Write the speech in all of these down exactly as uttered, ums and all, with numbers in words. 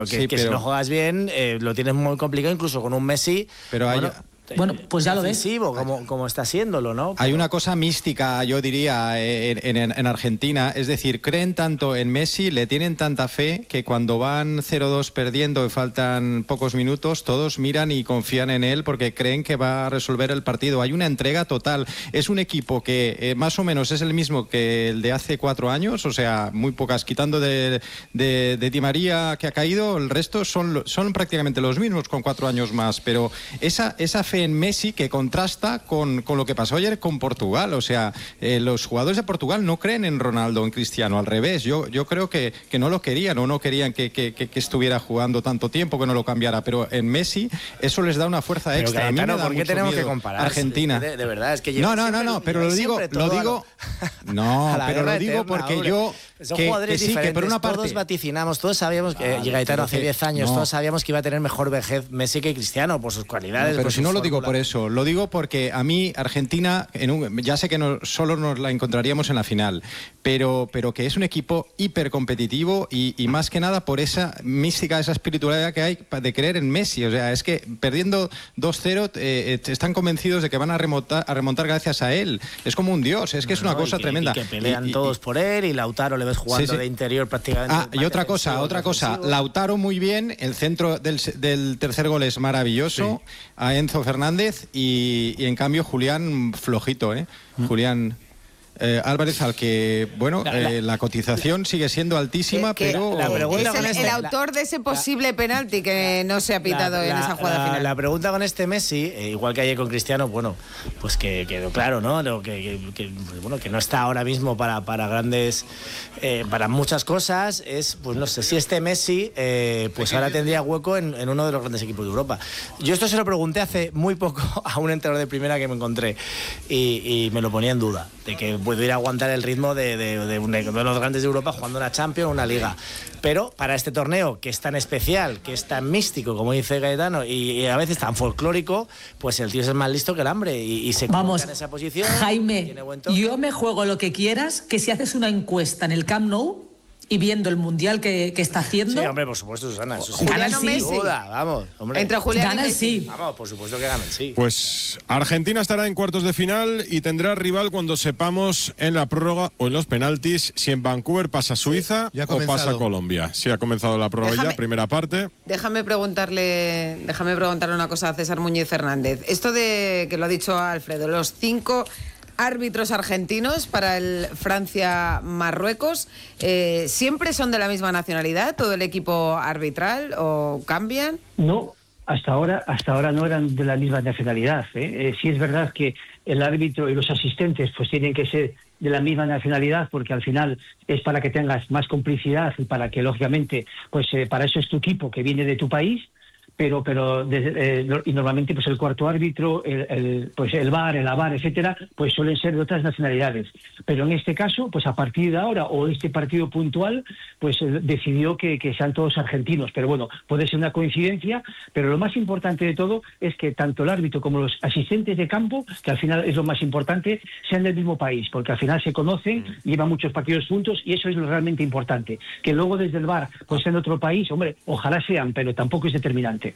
Que, sí, que pero... si no juegas bien, eh, lo tienes muy complicado, incluso con un Messi. Pero hay... Bueno, Bueno, pues ya lo ves. Como, como está siéndolo, ¿no? Hay una cosa mística, yo diría, en, en, en Argentina. Es decir, creen tanto en Messi, le tienen tanta fe, que cuando van cero dos perdiendo y faltan pocos minutos, todos miran y confían en él porque creen que va a resolver el partido. Hay una entrega total. Es un equipo que eh, más o menos es el mismo que el de hace cuatro años, o sea, muy pocas, quitando de, de, de Di María, que ha caído, el resto son, son prácticamente los mismos con cuatro años más. Pero esa, esa fe en Messi que contrasta con, con lo que pasó ayer con Portugal. O sea, eh, los jugadores de Portugal no creen en Ronaldo, en Cristiano, al revés. Yo, yo creo que, que no lo querían o no querían que, que, que, que estuviera jugando tanto tiempo, que no lo cambiara. Pero en Messi eso les da una fuerza pero extra. Cayetano, a mí me da ¿por qué mucho tenemos miedo que comparar? Argentina. De, de verdad, es que no, no, no, no, pero lo digo, lo digo, lo... no, pero lo digo eterna, porque hombre. yo Son que, jugadores que sí, diferentes, que por una parte todos vaticinamos, todos sabíamos que ah, Cayetano hace diez años, no. todos sabíamos que iba a tener mejor vejez Messi que Cristiano por sus cualidades. No, pero por si no fórmula. Lo digo por eso, lo digo porque a mí Argentina, en un, ya sé que no, solo nos la encontraríamos en la final, pero, pero que es un equipo hiper competitivo y, y más que nada por esa mística, esa espiritualidad que hay de creer en Messi. O sea, es que perdiendo dos cero eh, están convencidos de que van a remontar, a remontar gracias a él. Es como un dios, es que no, es una cosa que, tremenda. Y que pelean y, y, todos por él y Lautaro le ves jugando sí, sí. de interior prácticamente. Ah, y otra cosa, otra cosa, Lautaro muy bien, el centro del, del tercer gol es maravilloso, sí. a Enzo Fernández y, y en cambio Julián flojito, ¿eh? Mm. Julián... Eh, Álvarez, al que, bueno, eh, la cotización sigue siendo altísima, que, que pero... La pregunta es el, este, el autor la, de ese posible la, penalti que no se ha pitado la, en esa jugada la, final. La pregunta con este Messi, eh, igual que ayer con Cristiano, bueno, pues que quedó claro, ¿no? Que, que, que, bueno, que no está ahora mismo para, para grandes, eh, para muchas cosas, es, pues no sé, si este Messi, eh, pues ahora tendría hueco en, en uno de los grandes equipos de Europa. Yo esto se lo pregunté hace muy poco a un entrenador de primera que me encontré y, y me lo ponía en duda, de que pudiera aguantar el ritmo de, de, de, un, de los grandes de Europa jugando una Champions, una Liga. Pero para este torneo, que es tan especial, que es tan místico, como dice Cayetano, y, y a veces tan folclórico, pues el tío es más listo que el hambre y, y se Vamos, coloca en esa posición. Jaime, yo me juego lo que quieras, que si haces una encuesta en el Camp Nou y viendo el mundial que, que está haciendo... Sí, hombre, por supuesto, Susana. Eso sí. Gana el sí. Duda, vamos, hombre. Entre Julián gana el sí. Vamos, por supuesto que gana el sí. Pues Argentina estará en cuartos de final y tendrá rival cuando sepamos en la prórroga o en los penaltis si en Vancouver pasa Suiza sí, o pasa Colombia. Sí, ha comenzado la prórroga déjame, ya, primera parte. Déjame preguntarle, déjame preguntarle una cosa a César Muñiz Fernández. Esto de que lo ha dicho Alfredo, los cinco... árbitros argentinos para el Francia-Marruecos, eh, ¿siempre son de la misma nacionalidad, todo el equipo arbitral, o cambian? No, hasta ahora hasta ahora no eran de la misma nacionalidad. ¿eh? Eh, sí es verdad que el árbitro y los asistentes pues tienen que ser de la misma nacionalidad, porque al final es para que tengas más complicidad y para que, lógicamente, pues eh, para eso es tu equipo que viene de tu país. pero pero desde, eh, y normalmente pues el cuarto árbitro, el, el pues el V A R, el A V A R, etcétera, pues suelen ser de otras nacionalidades. Pero en este caso, pues a partir de ahora, o este partido puntual, pues eh, decidió que, que sean todos argentinos. Pero bueno, puede ser una coincidencia, pero lo más importante de todo es que tanto el árbitro como los asistentes de campo, que al final es lo más importante, sean del mismo país, porque al final se conocen, llevan muchos partidos juntos, y eso es lo realmente importante. Que luego desde el V A R pues sean de otro país, hombre, ojalá sean, pero tampoco es determinante.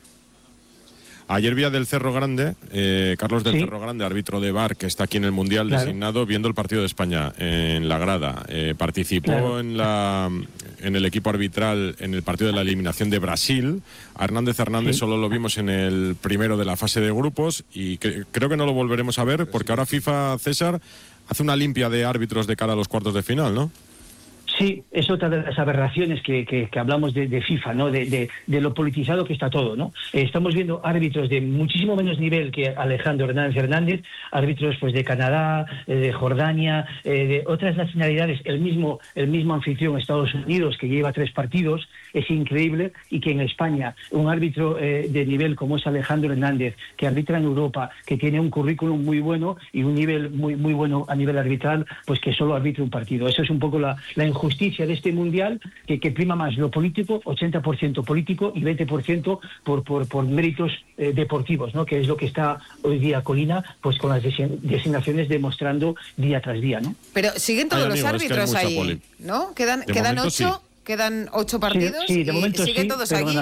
Ayer vía del Cerro Grande, eh, Carlos del ¿Sí? Cerro Grande, árbitro de V A R, que está aquí en el Mundial, claro, designado, viendo el partido de España en la grada. Eh, participó claro. en, la, en el equipo arbitral en el partido de la eliminación de Brasil. A Hernández Hernández ¿Sí? solo lo vimos en el primero de la fase de grupos y que, creo que no lo volveremos a ver porque ahora FIFA, César, hace una limpia de árbitros de cara a los cuartos de final, ¿no? Sí, es otra de las aberraciones que, que, que hablamos de, de FIFA, ¿no? De, de, de lo politizado que está todo, ¿no? Eh, estamos viendo árbitros de muchísimo menos nivel que Alejandro Hernández Hernández, árbitros pues de Canadá, eh, de Jordania, eh, de otras nacionalidades, el mismo el mismo anfitrión, Estados Unidos, que lleva tres partidos, es increíble, y que en España un árbitro eh, de nivel como es Alejandro Hernández, que arbitra en Europa, que tiene un currículum muy bueno y un nivel muy muy bueno a nivel arbitral, pues que solo arbitre un partido. Eso es un poco la, la injusticia justicia de este mundial, que, que prima más lo político, ochenta por ciento político y veinte por ciento por, por, por méritos eh, deportivos, ¿no? Que es lo que está hoy día Colina, pues con las designaciones demostrando día tras día, ¿no? Pero siguen todos Ay, los amigo, árbitros es que ahí, ¿no? Quedan, quedan ocho, sí. quedan ocho partidos, sí, sí, de momento y siguen sí, todos allí.